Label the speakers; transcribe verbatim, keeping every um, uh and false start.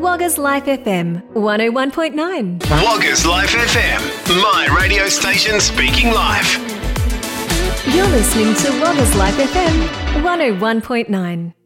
Speaker 1: Wagga's Life F M, one oh one point nine.
Speaker 2: Wagga's Life F M, my radio station speaking life.
Speaker 1: You're listening to Wagga's Life F M, one oh one point nine.